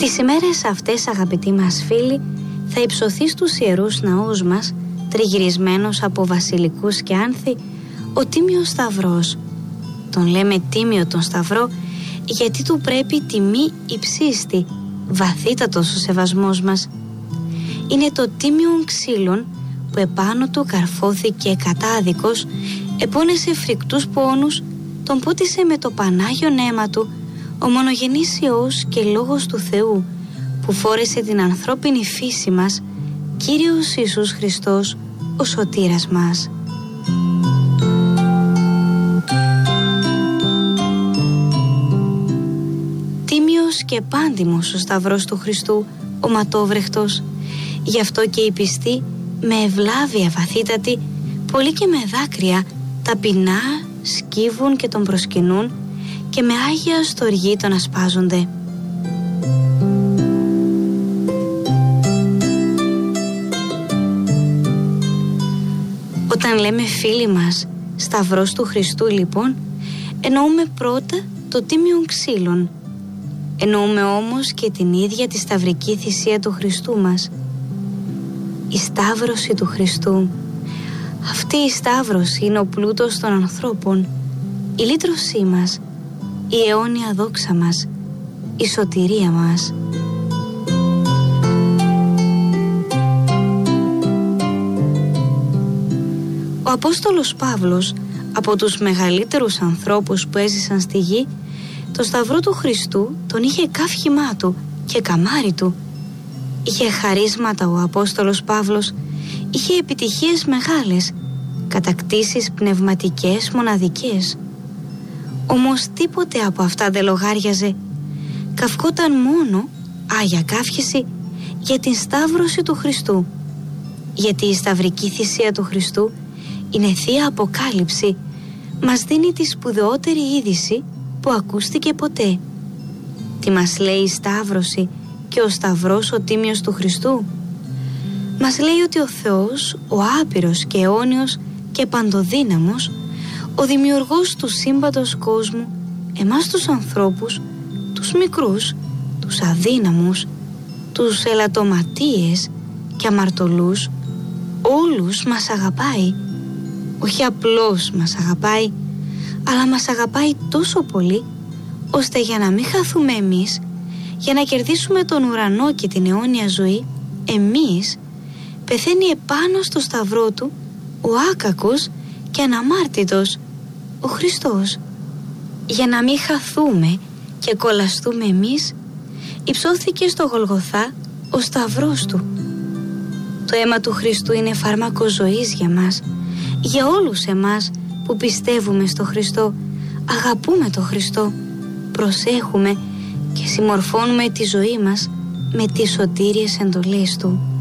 Τις ημέρες αυτές, αγαπητοί μας φίλοι, θα υψωθεί στους ιερούς ναούς μας, τριγυρισμένος από βασιλικούς και άνθη, ο Τίμιος Σταυρός. Τον λέμε Τίμιο τον Σταυρό γιατί του πρέπει τιμή υψίστη, βαθύτατος ο σεβασμός μας. Είναι το τίμιον ξύλον που επάνω του καρφώθηκε κατάδικος, επώνεσε φρικτούς πόνους, τον πότισε με το Πανάγιον αίμα του ο μονογενής Υιός και Λόγος του Θεού, που φόρεσε την ανθρώπινη φύση μας, Κύριος Ιησούς Χριστός, ο σωτήρας μας. Τίμιος και πάντιμος ο Σταυρός του Χριστού, ο ματόβρεχτος. Γι' αυτό και οι πιστοί, με ευλάβεια βαθύτατη, πολύ και με δάκρυα, ταπεινά σκύβουν και τον προσκυνούν και με άγια στοργή τον ασπάζονται. Όταν λέμε φίλοι μας Σταυρός του Χριστού, λοιπόν, εννοούμε πρώτα το τίμιον ξύλον. Εννοούμε όμως και την ίδια τη σταυρική θυσία του Χριστού μας. Η σταύρωση του Χριστού. Αυτή η σταύρωση είναι ο πλούτος των ανθρώπων, η λύτρωσή μας, η αιώνια δόξα μας, η σωτηρία μας. Ο Απόστολος Παύλος, από τους μεγαλύτερους ανθρώπους που έζησαν στη γη, το Σταυρό του Χριστού τον είχε καύχημά του και καμάρι του. Είχε χαρίσματα ο Απόστολος Παύλος, είχε επιτυχίες μεγάλες, κατακτήσεις πνευματικές μοναδικές. Όμως τίποτε από αυτά δεν λογάριαζε. Καυκόταν μόνο άγια καύχηση για την σταύρωση του Χριστού. Γιατί η σταυρική θυσία του Χριστού είναι θεία αποκάλυψη, μας δίνει τη σπουδαιότερη είδηση που ακούστηκε ποτέ. Τι μας λέει η σταύρωση και ο Σταυρός ο Τίμιος του Χριστού? Μας λέει ότι ο Θεός, ο άπειρος και αιώνιος και παντοδύναμος, ο δημιουργός του σύμπαντος κόσμου, εμάς τους ανθρώπους, τους μικρούς, τους αδύναμους, τους ελαττωματίες και αμαρτωλούς, όλους μας αγαπάει. Όχι απλώς μας αγαπάει, αλλά μας αγαπάει τόσο πολύ, ώστε για να μην χαθούμε εμείς, για να κερδίσουμε τον ουρανό και την αιώνια ζωή, εμείς, πεθαίνει επάνω στο Σταυρό του ο άκακος και αναμάρτητος, ο Χριστός. Για να μην χαθούμε και κολλαστούμε εμείς, υψώθηκε στο Γολγοθά ο Σταυρός του. Το αίμα του Χριστού είναι φάρμακο ζωής για μας, για όλους εμάς που πιστεύουμε στο Χριστό, αγαπούμε το Χριστό, προσέχουμε και συμμορφώνουμε τη ζωή μας με τις σωτήριες εντολές Του.